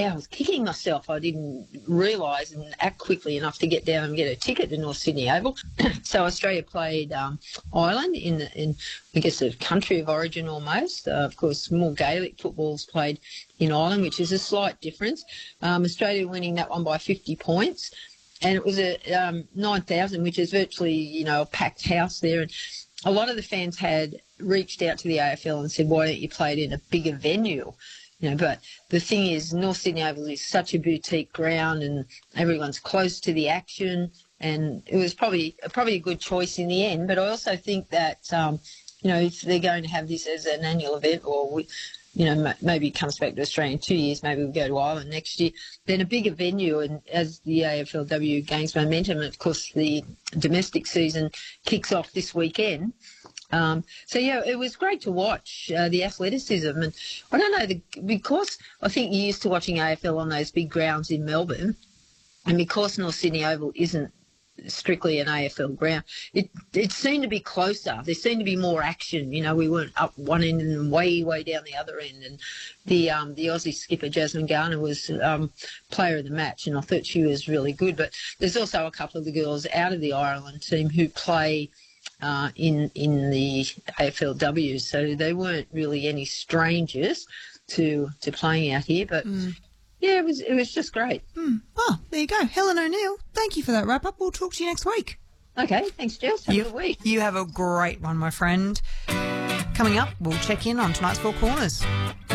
I was kicking myself. I didn't realise and act quickly enough to get down and get a ticket to North Sydney Oval. So Australia played Ireland in I guess the country of origin almost. Of course, more Gaelic football's played in Ireland, which is a slight difference. Australia winning that one by 50 points. And it was a 9,000, which is virtually, a packed house there. And a lot of the fans had reached out to the AFL and said, why don't you play it in a bigger venue? But the thing is, North Sydney Oval is such a boutique ground and everyone's close to the action, and it was probably a good choice in the end. But I also think that, if they're going to have this as an annual event, or maybe it comes back to Australia in 2 years, maybe we'll go to Ireland next year, then a bigger venue, and as the AFLW gains momentum, and of course the domestic season kicks off this weekend. It was great to watch the athleticism, and I don't know, because I think you're used to watching AFL on those big grounds in Melbourne, and because North Sydney Oval isn't strictly an AFL ground, it seemed to be closer. There seemed to be more action. We weren't up one end and way down the other end. And the Aussie skipper Jasmine Garner was player of the match, and I thought she was really good. But there's also a couple of the girls out of the Ireland team who play in the AFLW, so they weren't really any strangers to playing out here. But yeah, it was just great. Oh, there you go. Helen O'Neill, thank you for that wrap-up. We'll talk to you next week. Okay, thanks, Jess. Have a good week. You have a great one, my friend. Coming up, we'll check in on tonight's Four Corners.